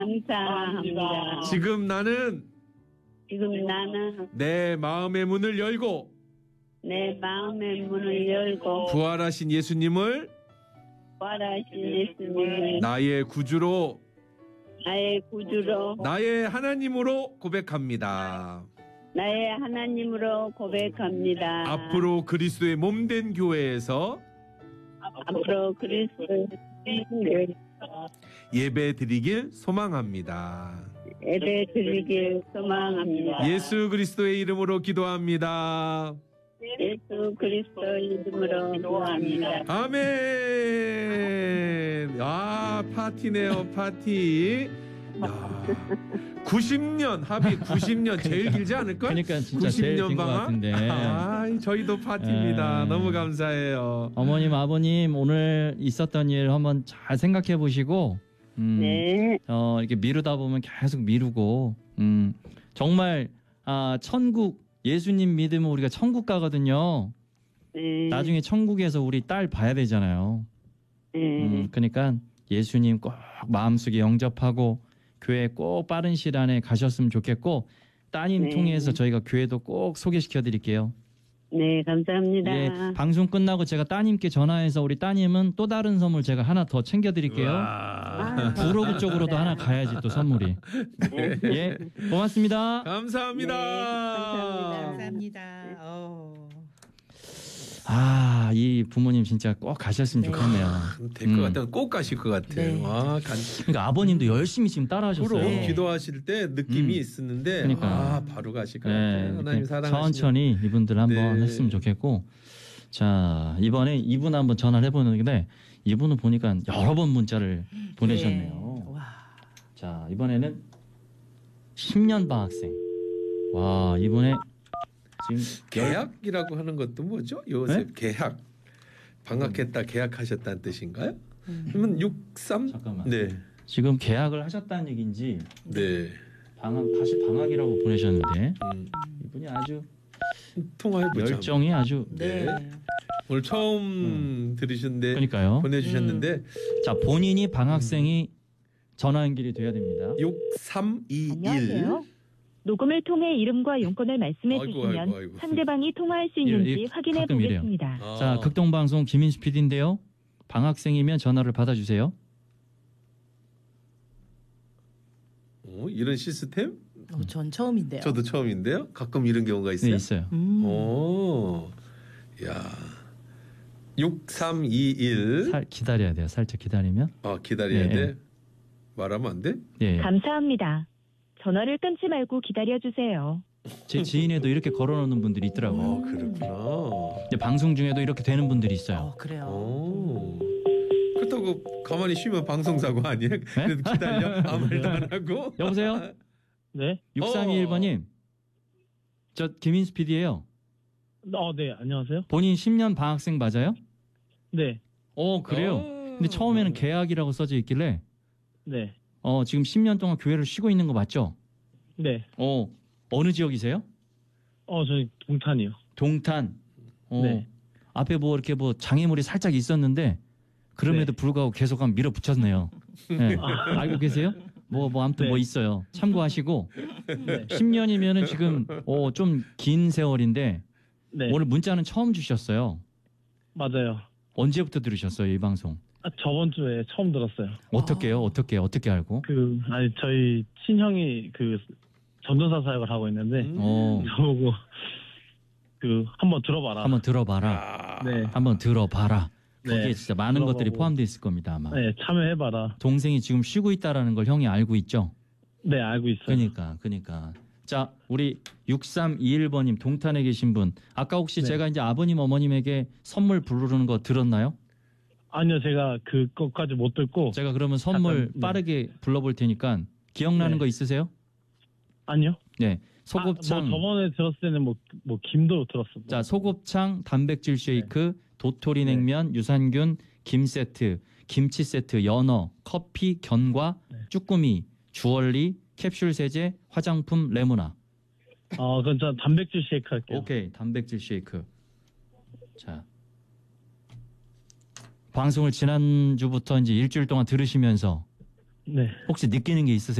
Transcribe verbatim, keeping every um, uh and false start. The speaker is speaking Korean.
감사합니다. 지금 나는 지금 나는 내 마음의 문을 열고 내 마음의 문을 열고 부활하신 예수님을 부활하신 예수님을 나의 구주로 나의 구주로 나의 하나님으로 고백합니다. 나의 하나님으로 고백합니다. 앞으로 그리스도의 몸된 교회에서 앞으로 그리스도의 예배 드리길 소망합니다. 예배 드리길 소망합니다. 예수 그리스도의 이름으로 기도합니다. 예수 그리스도의 이름으로 기도합니다. 아멘. 아, 파티네요, 파티. 야, 구십 년 합의 구십 년 제일 길지 않을까? 그러니까 진짜 제일 긴 것 같은데. 아, 저희도 파티입니다. 에... 너무 감사해요. 어머님, 아버님 오늘 있었던 일 한번 잘 생각해 보시고, 음, 네. 어, 이렇게 미루다 보면 계속 미루고, 음, 정말 아, 천국 예수님 믿으면 우리가 천국 가거든요. 네. 나중에 천국에서 우리 딸 봐야 되잖아요. 네. 음, 그러니까 예수님 꼭 마음속에 영접하고 교회 꼭 빠른 시일 안에 가셨으면 좋겠고 따님 네. 통해서 저희가 교회도 꼭 소개시켜 드릴게요. 네, 감사합니다. 예, 방송 끝나고 제가 따님께 전화해서 우리 따님은 또 다른 선물 제가 하나 더 챙겨 드릴게요. 아, 브로그 쪽으로도 하나 가야지 또 선물이. 네. 예, 고맙습니다. 감사합니다. 네, 감사합니다. 감사합니다. 어. 아, 이 부모님 진짜 꼭 가셨으면 네. 좋겠네요. 될 것 음. 같아요. 꼭 가실 것 같아요. 네. 와, 간... 그러니까 아버님도 열심히 지금 따라하셨어요. 프로 네. 기도하실 때 느낌이 음. 있었는데 그러니까. 아, 바로 가실 것 같아요. 네, 하나님 이렇게 사랑하시는 천천히 이분들 한번 네. 했으면 좋겠고. 자, 이번에 이분 한번 전화를 해보는데 이분은 보니까 여러 번 문자를 보내셨네요. 네. 와. 자, 이번에는 십 년 방학생. 와, 이번에 지금 계약이라고 하는 것도 뭐죠? 요새 네? 계약. 방학했다 계약하셨다는 뜻인가요? 그러면 육십삼? 잠깐만. 네. 지금 계약을 하셨다는 얘기인지 네. 방학 다시 방학이라고 보내셨는데 음, 이분이 아주 통화해보죠. 열정이 아주 네. 네. 오늘 처음 들으셨는데 그러니까요. 보내주셨는데 자, 본인이 방학생이 전화 연결이 돼야 됩니다. 육삼이일 안녕하세요. 녹음을 통해 이름과 용건을 말씀해 아이고, 주시면 아이고, 아이고. 상대방이 통화할 수 이- 있는지 이 확인해 가끔 이래요. 보겠습니다. 아. 자, 극동방송 김인수 피디인데요. 방학생이면 전화를 받아주세요. 어, 이런 시스템? 어, 전 처음인데요. 저도 처음인데요. 가끔 이런 경우가 있어요. 네, 있어요. 음. 오, 야, 육삼이일. 살, 기다려야 돼요. 살짝 기다리면. 아, 기다려야 네. 돼. 말하면 안 돼? 예. 감사합니다. 전화를 끊지 말고 기다려 주세요. 제 지인에도 이렇게 걸어놓는 분들이 있더라고요. 어, 그렇구나. 근데 방송 중에도 이렇게 되는 분들이 있어요. 어, 그래요. 오. 그렇다고 가만히 쉬면 방송사고 아니에요? 그래도 기다려? 아무 말도 안 하고? 여보세요? 네. 육삼이일 번님. 저 김인수 피디예요. 어, 네. 안녕하세요. 본인 십 년 방학생 맞아요? 네. 어, 그래요? 어. 근데 처음에는 계약이라고 써져 있길래 네. 어, 지금 십 년 동안 교회를 쉬고 있는 거 맞죠? 네. 어, 어느 지역이세요? 어, 저희 동탄이요. 동탄. 어, 네. 앞에 뭐 이렇게 뭐 장애물이 살짝 있었는데 그럼에도 네. 불구하고 계속 한 밀어붙였네요. 네. 알고 계세요? 뭐, 뭐, 아무튼 네. 뭐 있어요. 참고하시고. 네. 십 년이면은 지금, 어, 좀 긴 세월인데, 네. 오늘 문자는 처음 주셨어요. 맞아요. 언제부터 들으셨어요, 이 방송? 아, 저번 주에 처음 들었어요. 어떻게요? 어떻게, 어떻게 알고? 그, 아니, 저희 친형이 그 전도사 사역을 하고 있는데, 음. 어, 저보고 그, 한번 들어봐라. 한번 들어봐라. 아, 네. 한번 들어봐라. 그게 네. 진짜 많은 들어보고. 것들이 포함되어 있을 겁니다, 아마. 네, 참여해봐라. 동생이 지금 쉬고 있다라는 걸 형이 알고 있죠? 네, 알고 있어요. 그러니까, 그러니까. 자, 우리 육삼이일 번님 동탄에 계신 분. 아까 혹시 네. 제가 이제 아버님, 어머님에게 선물 부르는 거 들었나요? 아니요, 제가 그것까지 못 듣고. 제가 그러면 선물 약간, 네. 빠르게 불러볼 테니까 기억나는 네. 거 있으세요? 아니요. 네. 소곱창. 아, 뭐 저번에 들었을 때는 뭐, 뭐, 김도 들었어. 자, 소곱창, 단백질 쉐이크, 네. 도토리 냉면, 유산균, 김 세트, 김치 세트, 연어, 커피, 견과, 네. 쭈꾸미, 주얼리, 캡슐 세제, 화장품, 레모나. 어, 그럼 저 단백질 쉐이크 할게요. 오케이, 단백질 쉐이크. 자, 방송을 지난주부터 이제 일주일 동안 들으시면서 네. 혹시 느끼는 게 있으세요?